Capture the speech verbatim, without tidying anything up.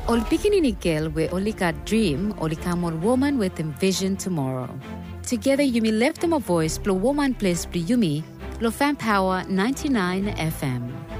Ol pikinini girl we only got dream, only come on woman with envision tomorrow. Together you may lift them a voice, blow woman place, blow yumi, blow fan power ninety-nine F M.